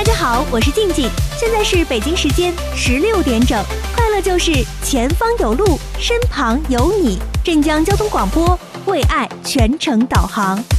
大家好，我是静静，现在是北京时间16点整。快乐就是前方有路，身旁有你。镇江交通广播为爱全程导航。